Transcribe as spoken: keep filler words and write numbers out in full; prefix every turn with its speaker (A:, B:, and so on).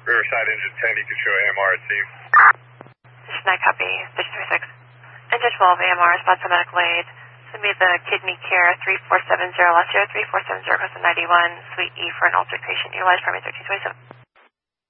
A: Riverside Engine ten, you can show A M R at scene.
B: Station nine, copy. Station three six. Engine twelve, A M R, spots on medical aid. Send me the kidney care three four seven zero, last year three four seven zero, custom ninety-one, suite E for an altercation. Utilize Primary thirteen twenty-seven.